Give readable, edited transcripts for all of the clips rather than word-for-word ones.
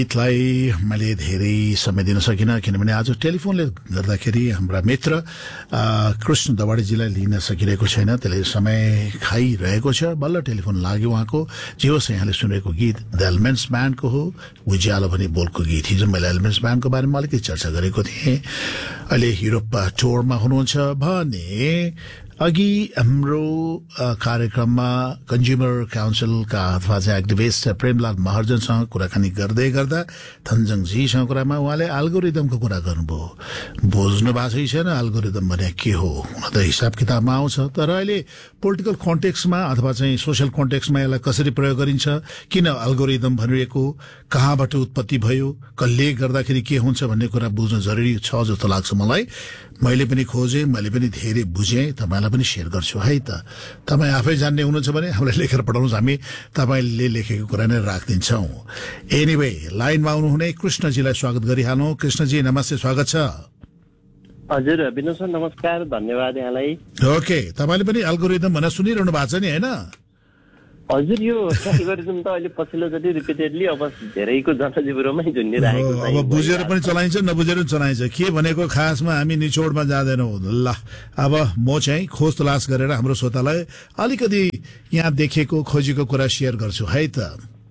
गीतलाई मैले धेरै समय दिन सकिनँ किनभने आज टेलिफोनले गर्दाखेरि हाम्रा मित्र कृष्ण दवाडीजीलाई लिन सकिरहेको छैन, त्यसले समय खाइरहेको छ। बल्ल टेलिफोन लाग्यो उहाँको। जे होस्, यहाँले सुनेको गीत द एलिमेन्ट्स ब्यान्डको हो, उज्यालो भन्ने बोलको गीत। हिजो मैले एलिमेन्ट्स ब्यान्डको बारेमा अलिकति चर्चा गरेको थिएँ। अहिले युरोप टुरमा हुनुहुन्छ भने अघि हाम्रो कार्यक्रममा कन्ज्युमर काउन्सिलका अथवा चाहिँ एक्टिभिस्ट प्रेमलाल महर्जनसँग कुराकानी गर्दै गर्दा थन्जङजीसँग कुरामा उहाँले एल्गोरिदमको कुरा गर्नुभयो। बुझ्नु भएको छैन एल्गोरिदम भने के हो, हुन त हिसाब किताबमा आउँछ, तर अहिले पोलिटिकल कन्टेक्स्टमा अथवा चाहिँ सोसियल कन्टेक्स्टमा यसलाई कसरी प्रयोग गरिन्छ, किन एल्गोरिदम भनिएको, कहाँबाट उत्पत्ति भयो, कसले गर्दाखेरि के हुन्छ भन्ने कुरा बुझ्न जरुरी छ जस्तो लाग्छ मलाई। मैले पनि खोजेँ, मैले पनि धेरै बुझेँ, तपाईँलाई पनि सेयर गर्छु है त। तपाईँ आफै जान्ने हुनुहुन्छ भने हामीलाई लेखेर पठाउनुहोस्, हामी तपाईँले लेखेको कुरा नै राखिदिन्छौँ। एनिवे, लाइनमा आउनुहुने कृष्णजीलाई स्वागत गरिहालौँ। कृष्णजी नमस्ते, स्वागत छ। हजुर विनोद सर नमस्कार, धन्यवाद यहाँलाई। ओके, तपाईँले पनि एल्गोरिदम भनेर सुनिरहनु भएको छ नि होइन? हजुर, यो एल्गोरिदम त अहिले पछिल्लो चोटि रिपिटेडली अब धेरैको जनजीवनमै झुन्डिरहेको छ। अब बुझेर पनि चलाइन्छ, नबुझेर पनि चलाइन्छ। के भनेको खासमा हामी निचोडमा जाँदैनौँ। ल, अब म चाहिँ खोज तलास गरेर हाम्रो श्रोतालाई अलिकति यहाँ देखेको खोजेको कुरा शेयर गर्छु है त।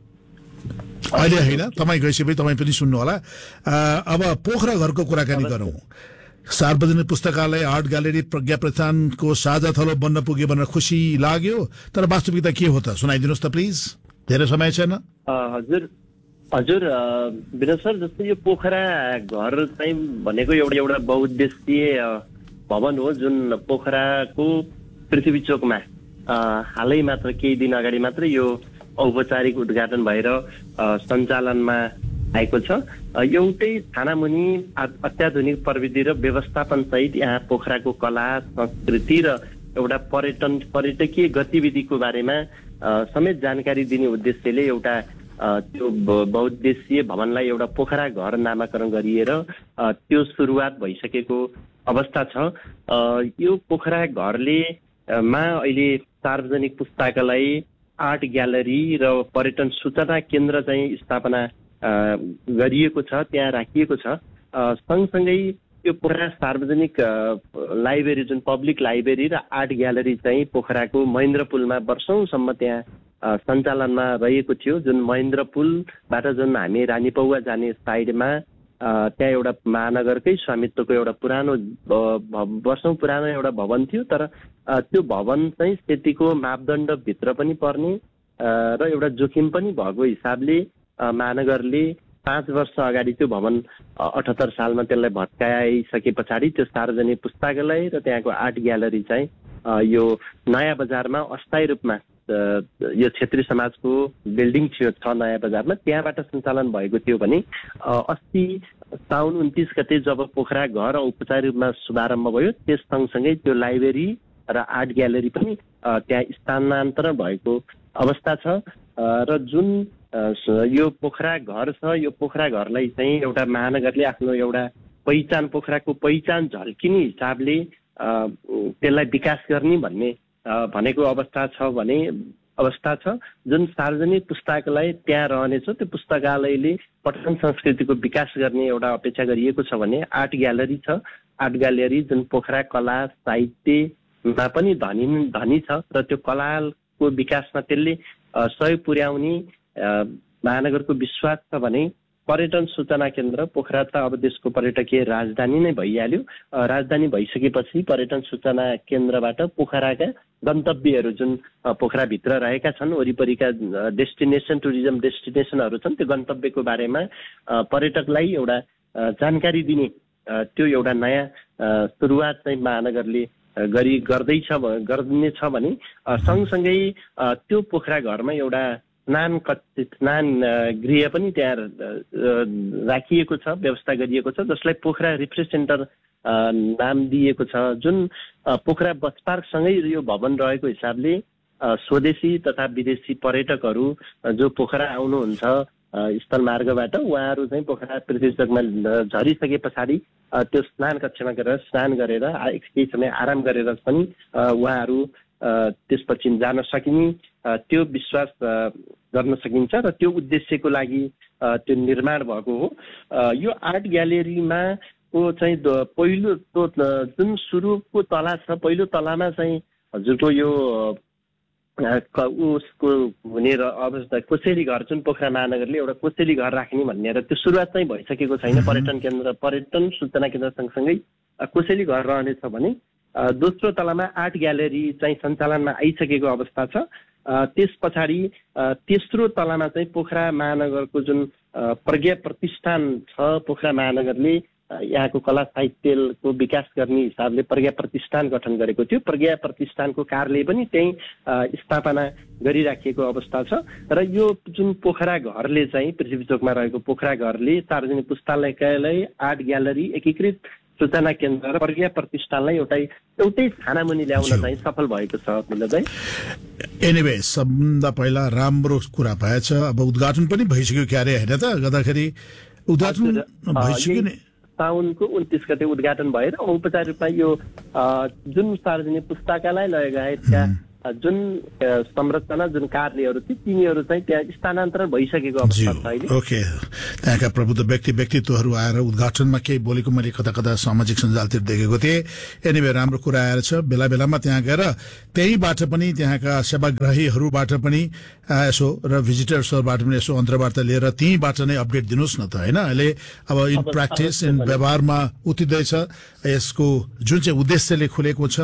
अहिले होइन, तपाईँ गइसकेपछि तपाईँ पनि सुन्नु होला। अब पोखरा घरको कुराकानी गरौँ। सार्वजनिक पुस्तकालय, आर्ट ग्यालेरी प्रज्ञा प्रतिष्ठानको साझा थलो बन्न पुग्यो भनेर खुसी लाग्यो, तर वास्तविकता के हो त सुनाइदिनुहोस् त प्लिज, धेरै समय छैन। हजुर हजुर विनोद सर, जस्तै यो पोखरा घर चाहिँ भनेको एउटा बहुउद्देश्यीय भवन हो, जुन पोखराको पृथ्वी चोकमा हालै मात्र केही दिन अगाडि मात्र यो औपचारिक उद्घाटन भएर सञ्चालनमा आएको छ। एउटै छानामुनि अत्याधुनिक प्रविधि र व्यवस्थापन सहित यहाँ पोखराको कला, संस्कृति र एउटा पर्यटकीय गतिविधिको बारेमा समेत जानकारी दिने उद्देश्यले एउटा त्यो बहुउद्देश्यीय भवनलाई एउटा पोखरा घर नामाकरण गरिएर त्यो सुरुवात भइसकेको अवस्था छ। यो पोखरा घरले मा अहिले सार्वजनिक पुस्तकालय, आर्ट ग्यालरी र पर्यटन सूचना केन्द्र चाहिँ स्थापना गरिएको छ, त्यहाँ राखिएको छ। सँगसँगै यो पोखरा सार्वजनिक लाइब्रेरी, जुन पब्लिक लाइब्रेरी र आर्ट ग्यालरी चाहिँ पोखराको महेन्द्र पुलमा वर्षौंसम्म त्यहाँ सञ्चालनमा रहेको थियो। जुन महेन्द्र पुलबाट जुन हामी रानीपौवा जाने साइडमा त्यहाँ एउटा महानगरकै स्वामित्वको एउटा पुरानो वर्षौं पुरानो एउटा भवन थियो, तर त्यो भवन चाहिँ त्यतिको मापदण्डभित्र पनि पर्ने र एउटा जोखिम पनि भएको हिसाबले महानगरले 5 वर्ष अगाडि त्यो भवन 78 सालमा त्यसलाई भत्काइसके पछाडि त्यो सार्वजनिक पुस्तकालय र त्यहाँको आर्ट ग्यालरी चाहिँ यो नयाँ बजारमा अस्थायी रूपमा यो क्षेत्रीय समाजको बिल्डिङ थियो छ नयाँ बजारमा, त्यहाँबाट सञ्चालन भएको थियो भने अस्ति साउन 29 गते जब पोखरा घर औपचारिक रूपमा शुभारम्भ भयो, त्यस सँगसँगै त्यो लाइब्रेरी र आर्ट ग्यालरी पनि त्यहाँ स्थानान्तरण भएको अवस्था छ। र जुन यो पोखरा घर छ, यो पोखरा घरलाई चाहिँ एउटा महानगरले आफ्नो एउटा पहिचान, पोखराको पहिचान झल्किने हिसाबले त्यसलाई विकास गर्ने भन्ने भनेको अवस्था छ। जुन सार्वजनिक पुस्तकालय त्यहाँ रहनेछ, त्यो पुस्तकालयले पठन संस्कृतिको विकास गर्ने एउटा अपेक्षा गरिएको छ भने आर्ट ग्यालरी छ। आर्ट ग्यालरी जुन पोखरा कला साहित्यमा पनि धनी छ र त्यो कलाको विकासमा त्यसले सहयोग पुर्याउने महानगरको विश्वास छ भने पर्यटन सूचना केन्द्र पोखरा त अब देशको पर्यटकीय राजधानी नै भइहाल्यो। राजधानी भइसकेपछि पर्यटन सूचना केन्द्रबाट पोखराका गन्तव्यहरू जुन पोखराभित्र रहेका छन्, वरिपरिका टुरिज्म डेस्टिनेसनहरू छन्, त्यो गन्तव्यको बारेमा पर्यटकलाई एउटा जानकारी दिने त्यो एउटा नयाँ सुरुवात चाहिँ महानगरले गर्नेछ भने सँगसँगै त्यो पोखरा घरमा एउटा स्नान गृह पनि त्यहाँ राखिएको छ, व्यवस्था गरिएको छ, जसलाई पोखरा रिफ्रेस सेन्टर नाम दिएको छ। जुन पोखरा बस पार्कसँगै यो भवन रहेको हिसाबले स्वदेशी तथा विदेशी पर्यटकहरू जो पोखरा आउनुहुन्छ स्थल मार्गबाट, उहाँहरू चाहिँ पोखरा पृथ्वीचोकमा झरिसके पछाडि त्यो स्नान कक्षमा गएर स्नान गरेर केही समय आराम गरेर पनि उहाँहरू त्यसपछि जान सकिने त्यो विश्वास गर्न सकिन्छ र त्यो उद्देश्यको लागि त्यो निर्माण भएको हो। यो आर्ट ग्यालेरीमा को चाहिँ पहिलो जुन सुरुको तला छ, पहिलो तलामा चाहिँ हजुरको यो उसको हुने अवस्था कोसेली घर, जुन पोखरा महानगरले एउटा कोसेली घर राख्ने भन्ने र त्यो सुरुवात चाहिँ भइसकेको छैन। पर्यटन सूचना केन्द्र सँगसँगै कोसेली घर रहनेछ भने दोस्रो तलामा आर्ट ग्यालेरी चाहिँ सञ्चालनमा आइसकेको अवस्था छ। त्यस पछाडि तेस्रो तलामा चाहिँ पोखरा महानगरको जुन प्रज्ञा प्रतिष्ठान छ, पोखरा महानगरले यहाँको कला साहित्यको विकास गर्ने हिसाबले प्रज्ञा प्रतिष्ठान गठन गरेको थियो। प्रज्ञा प्रतिष्ठानको कार्यालय पनि त्यही स्थापना गरिराखिएको अवस्था छ र यो जुन पोखरा घरले चाहिँ पृथ्वी चोकमा रहेको पोखरा घरले सार्वजनिक पुस्तकालय, आर्ट ग्यालरी, एकीकृत सूचना केन्द्र र प्रज्ञा प्रतिष्ठानलाई एउटै छानामुनि ल्याउन चाहिँ सफल भएको छ मिलनजी। एनिवे, सबभन्दा पहिला राम्रो कुरा भएछ। अब उद्घाटन पनि भइसक्यो क्यारे होइन त? गर्दाखेरि उद्घाटन भइसक्यो नि, साउनको 29 गते उद्घाटन भएर औपचारिक रूपमा यो जुन सार्वजनिक पुस्तकालय लगायतका जुन संरचना, जुन कार्यहरू थिए तिनीहरू चाहिँ त्यहाँ स्थानान्तरण भइसकेको अवस्था छ अहिले। ओके, त्यहाँका प्रबुद्ध व्यक्तित्वहरू आएर उद्घाटनमा केही बोलेको मैले कता कता सामाजिक सञ्जालतिर देखेको थिएँ। एनिवे, राम्रो कुरा आएर छ। बेला बेलामा त्यहाँ गएर त्यहीबाट पनि त्यहाँका सेवाग्राहीहरूबाट पनि यसो र भिजिटर्सहरूबाट पनि यसो अन्तर्वार्ता लिएर त्यहीँबाट नै अपडेट दिनुहोस् न त, होइन? अहिले अब इन प्र्याक्टिस, इन व्यवहारमा उतिँदैछ। यसको जुन चाहिँ उद्देश्यले खुलेको छ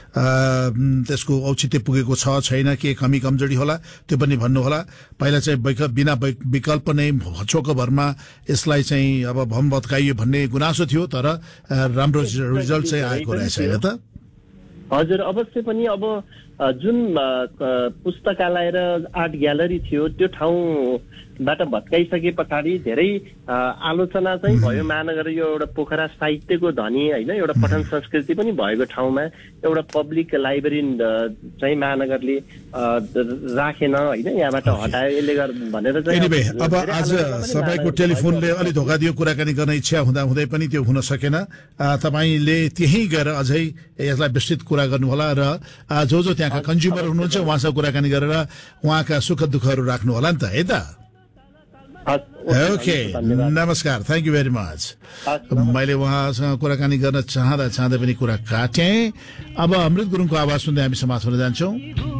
त्यसको औचित्य पुगेको छ छैन, के कमी कमजोरी होला त्यो पनि भन्नुहोला। पहिला चाहिँ बिना विकल्प नै छोकभरमा यसलाई चाहिँ अब भम भत्काइयो भन्ने गुनासो थियो, तर राम्रो रिजल्ट चाहिँ आएको रहेछ होइन त? हजुर, अवश्य पनि। अब जुन पुस्तकालय र आर्ट ग्यालरी थियो त्यो ठाउँबाट भत्काइसके पछाडि धेरै आलोचना चाहिँ भयो। महानगर यो एउटा पोखरा साहित्यको धनी होइन, एउटा पठन संस्कृति पनि भएको ठाउँमा एउटा पब्लिक लाइब्रेरी चाहिँ महानगरले राखेन होइन, यहाँबाट हटायो यसले भनेर चाहिँ। एनिवे, अब आज सबैको टेलिफोनले अलि धोका दियो, कुराकानी गर्न इच्छा हुँदै पनि त्यो हुन सकेन। तपाईले त्यही गएर अझै यसलाई विस्तृत कुरा गर्नुहोला र जो त्यहाँका कन्ज्युमर हुनुहुन्छ उहाँसँग कुराकानी गरेर उहाँका सुख दुःखहरू राख्नु होला नि त, है त? ओके, नमस्कार, थ्याङ्क यू भेरी मच। मैले उहाँसँग कुराकानी गर्न चाहँदा पनि कुरा काटेँ। अब अमृत गुरुङको आवाज सुन्दै हामी समाप्त हुन जान्छौँ।